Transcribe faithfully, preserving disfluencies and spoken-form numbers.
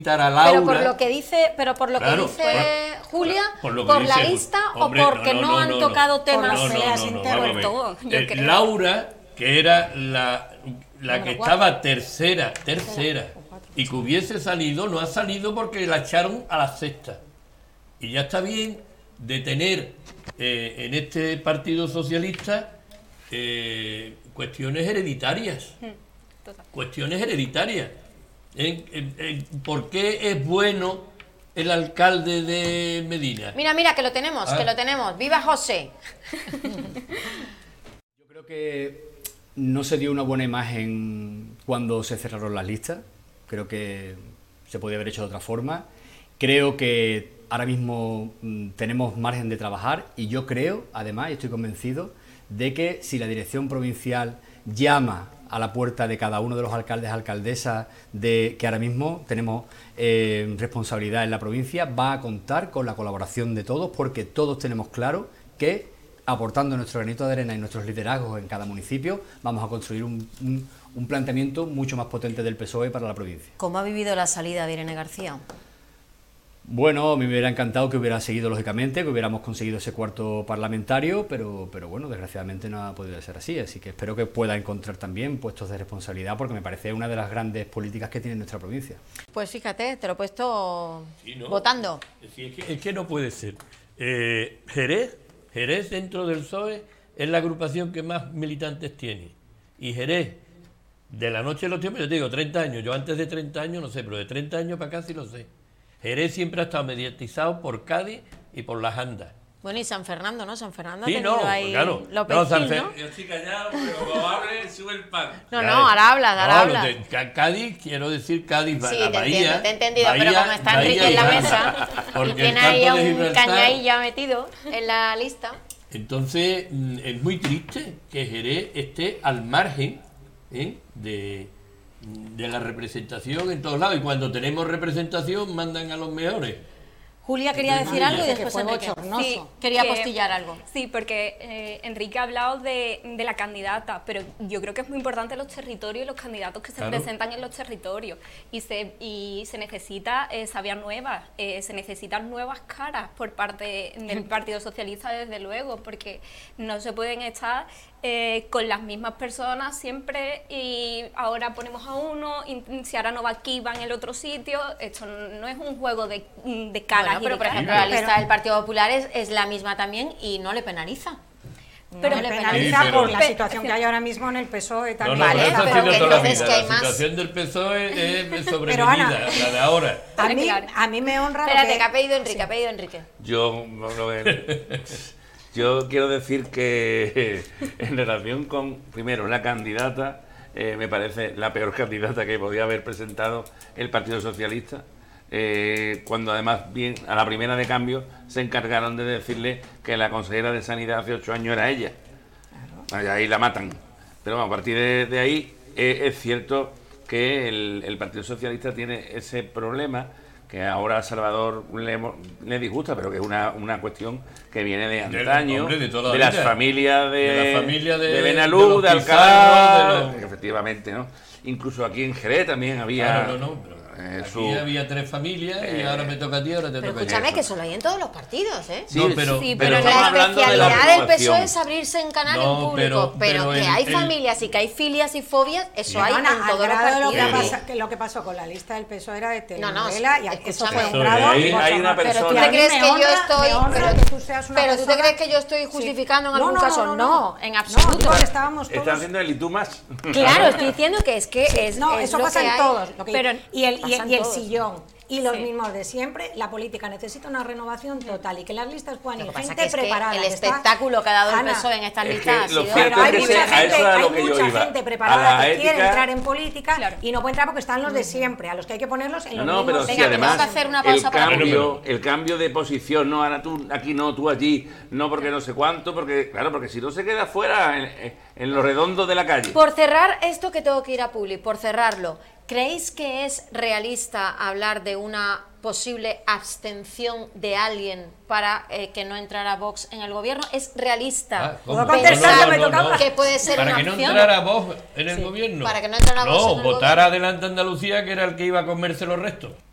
a Laura, pero por lo que dice, pero por lo claro, que dice por, Julia, por, por, por dice, la lista hombre, o porque no, no, no, no, han no, tocado no, temas no, no, peleas no, no, internas. todo, eh, Laura, que era la, la Número que cuatro. estaba tercera, tercera, y que hubiese salido, no ha salido porque la echaron a la sexta. Y ya está bien de tener eh, en este Partido Socialista eh, cuestiones hereditarias. Total. Cuestiones hereditarias. ¿En, en, en, ¿Por qué es bueno el alcalde de Medina? Mira, mira, que lo tenemos, Ah. que lo tenemos. ¡Viva José! Yo creo que no se dio una buena imagen cuando se cerraron las listas. Creo que se podía haber hecho de otra forma. Creo que ahora mismo mm, tenemos margen de trabajar y yo creo, además, y estoy convencido, de que si la dirección provincial llama a la puerta de cada uno de los alcaldes, alcaldesas, de que ahora mismo tenemos eh, responsabilidad en la provincia, va a contar con la colaboración de todos, porque todos tenemos claro que, aportando nuestro granito de arena y nuestros liderazgos en cada municipio, vamos a construir un, un, un planteamiento mucho más potente del P S O E para la provincia. ¿Cómo ha vivido la salida de Irene García? Bueno, a mí me hubiera encantado que hubiera seguido, lógicamente, que hubiéramos conseguido ese cuarto parlamentario, pero, pero bueno, desgraciadamente no ha podido ser así, así que espero que pueda encontrar también puestos de responsabilidad, porque me parece una de las grandes políticas que tiene nuestra provincia. Pues fíjate, te lo he puesto Sí, ¿no? votando. Sí, es, que, es que no puede ser. Eh, Jerez, Jerez dentro del P S O E es la agrupación que más militantes tiene. Y Jerez, de la noche a los tiempos, yo te digo, treinta años, yo antes de treinta años no sé, pero de treinta años para acá sí lo sé. Jerez siempre ha estado mediatizado por Cádiz y por las andas. Bueno, y San Fernando, ¿no? San Fernando Sí, ha tenido no, ahí claro. López No, San Gil, Fer- ¿no? Yo estoy callado, pero como hable, sube el pan. No, Claro. no, ahora hablas, ahora No, hablas. de- Ca- Cádiz, quiero decir Cádiz, Sí, la te Bahía. entiendo, te he entendido, pero Bahía- como está Bahía Enrique en la y mesa Granada. y Porque tiene el ahí a campo de un Gibraltar- cañaí ya metido en la lista. Entonces, mm, es muy triste que Jerez esté al margen ¿eh? de, de la representación en todos lados. Y cuando tenemos representación, mandan a los mejores. Julia quería decir algo y Dice que después fue Enrique. bochornoso. Sí, Quería que- postillar algo. Sí, porque eh, Enrique ha hablado de, de la candidata, pero yo creo que es muy importante los territorios y los candidatos que se Claro. presentan en los territorios. Y se, y se necesita eh, sabias nuevas, eh, se necesitan nuevas caras por parte del Partido Socialista, desde luego, porque no se pueden estar eh, con las mismas personas siempre y ahora ponemos a uno, y si ahora no va aquí, va en el otro sitio. Esto no es un juego de, de caras. Bueno, pero y de por ejemplo caras. la lista del Partido Popular es, es la misma también y no le penaliza. Pero No me le penaliza Sí, pero- por la situación que hay ahora mismo en el P S O E No, también. no, Vale, pero eso ha pero sido que toda la entonces vida. que hay La más- situación del P S O E es Pero, sobrevenida, Ana, la de ahora. A mí, Claro. a mí me honra lo Espérate, que... que ha pedido Enrique, ha pedido Enrique. Yo, bueno, eh, yo quiero decir que en relación con, primero, la candidata, eh, me parece la peor candidata que podía haber presentado el Partido Socialista, eh, cuando además, bien, a la primera de cambio, se encargaron de decirle que la consejera de Sanidad hace ocho años era ella. Ahí ahí la matan. Pero bueno, a partir de, de ahí, eh, es cierto que el, el Partido Socialista tiene ese problema que ahora a Salvador le, hemos- le disgusta, pero que es una, una cuestión que viene de Del- antaño, hombre, de toda la de las vida. familias de, De la familia de- de Benalú, de de, los Alcalá, Pizarro, de los- efectivamente, ¿no? Incluso aquí en Jerez también había... Claro, no, no, pero eh, aquí su- había tres familias y eh, ahora me toca a ti, ahora te Pero toca a ti. escúchame, que solo hay en todos los partidos, ¿eh? Sí, No, pero- Sí, Pero, pero la estamos hablando de la especialidad del P S O E renovación. es abrirse en canales No, públicos, pero- pero, pero que el- hay el- familias y que hay filias y fobias, eso hay Ana, en al todos los grado de lo que, partidos. pasa- que lo que pasó con la lista del P S O E era de No, no, telenovela sí, y eso escúchame. fue un Eso, grado hay- hay bochornoso. una Pero tú persona- te Y a mí crees me que yo honra- estoy, me honra pero, que tú seas una pero tú te persona- crees que yo estoy justificando en No, algún no, caso, no, no, no, no. en No, absoluto. digo que estábamos Está todos... haciendo el y tú más. Claro, estoy diciendo que es que es, No, es eso lo pasa que en hay. todos. Lo que- Pero y el, y, pasan y el todos. sillón. Y los Sí. mismos de siempre, la política necesita una renovación total y que las listas puedan Lo ir que pasa gente que es que preparada. el que está- espectáculo que ha dado el Ana, P S O E en estas es listas que ha lo sido... cierto Pero hay es que mucha sí, a gente, eso era lo hay que yo mucha iba. gente A preparada la que quiere ética- entrar en política Claro. y no puede entrar porque están los de siempre, a los que hay que ponerlos en No, los no, mismos pero Venga, sí, que además, vamos a hacer una el pausa para- cambio, el cambio de posición, no, ahora tú aquí no, tú allí, no porque no sé cuánto, porque, claro, porque si no se queda fuera en, en lo redondo de la calle. Por cerrar esto que tengo que ir a Publi, por cerrarlo, ¿creéis que es realista hablar de una posible abstención de alguien para eh, que no entrara Vox en el gobierno? ¿Es realista? Ah, ¿cómo? ¿Puedo contestar? pensar Me tocaba. que puede ser Para una que no opción? entrara Vox en el Sí, gobierno. para que no entrara Vox No, en el votar gobierno. adelante Andalucía, que era el que iba a comerse los restos.